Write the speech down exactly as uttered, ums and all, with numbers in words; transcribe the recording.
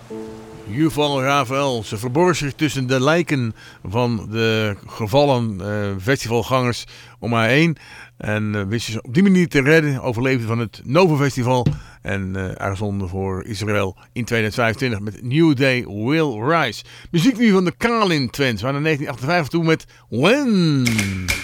Yuval Rafael, ze verborg zich tussen de lijken van de gevallen uh, festivalgangers om haar heen. En uh, wist ze op die manier te redden, overleefde van het Nova Festival. En uh, uitgezonden voor Israël in tweeduizend vijfentwintig met New Day Will Rise. Muziek nu van de Kalin Twins, waar in negentien achtenvijftig toe met When.